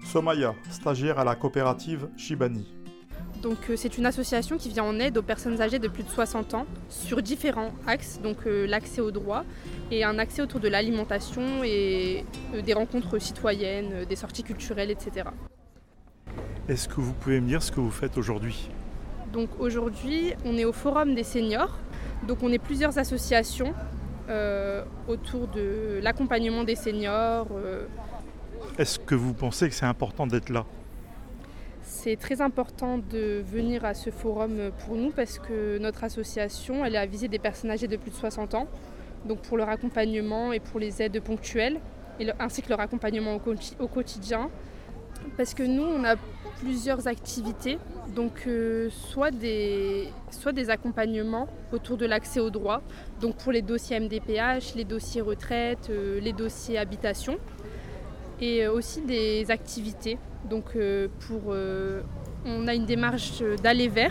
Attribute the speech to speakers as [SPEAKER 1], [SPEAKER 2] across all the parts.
[SPEAKER 1] Somaya, stagiaire à la coopérative Chibani.
[SPEAKER 2] Donc c'est une association qui vient en aide aux personnes âgées de plus de 60 ans sur différents axes, donc l'accès aux droits et un accès autour de l'alimentation et des rencontres citoyennes, des sorties culturelles, etc.
[SPEAKER 1] Est-ce que vous pouvez me dire ce que vous faites aujourd'hui ?
[SPEAKER 2] Donc aujourd'hui, on est au Forum des seniors, donc on est plusieurs associations autour de l'accompagnement des seniors.
[SPEAKER 1] Est-ce que vous pensez que c'est important d'être là ?
[SPEAKER 2] C'est très important de venir à ce forum pour nous parce que notre association, elle est à viser des personnes âgées de plus de 60 ans, donc pour leur accompagnement et pour les aides ponctuelles, ainsi que leur accompagnement au quotidien. Parce que nous, on a plusieurs activités, donc soit des accompagnements autour de l'accès aux droits, donc pour les dossiers MDPH, les dossiers retraite, les dossiers habitation, et aussi des activités. Donc on a une démarche d'aller vers.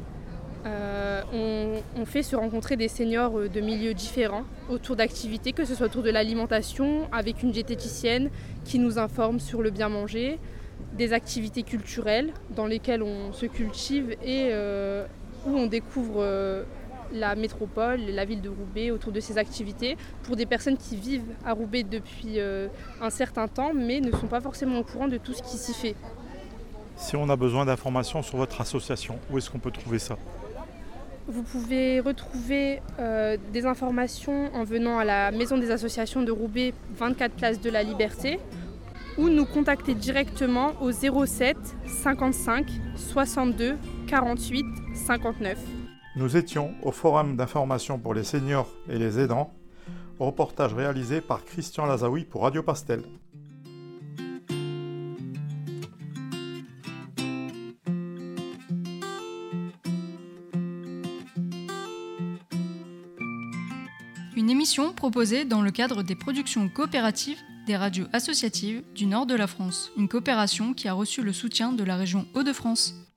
[SPEAKER 2] On fait se rencontrer des seniors de milieux différents autour d'activités, que ce soit autour de l'alimentation, avec une diététicienne qui nous informe sur le bien manger, des activités culturelles dans lesquelles on se cultive et où on découvre la métropole, la ville de Roubaix autour de ces activités pour des personnes qui vivent à Roubaix depuis un certain temps mais ne sont pas forcément au courant de tout ce qui s'y fait.
[SPEAKER 1] Si on a besoin d'informations sur votre association, où est-ce qu'on peut trouver ça ?
[SPEAKER 2] Vous pouvez retrouver des informations en venant à la Maison des associations de Roubaix, 24 place de la Liberté, ou nous contacter directement au 07 55 62 48 59.
[SPEAKER 1] Nous étions au Forum d'information pour les seniors et les aidants, reportage réalisé par Christian Lazaoui pour Radio Pastel.
[SPEAKER 3] Une émission proposée dans le cadre des productions coopératives des radios associatives du nord de la France, une coopération qui a reçu le soutien de la région Hauts-de-France.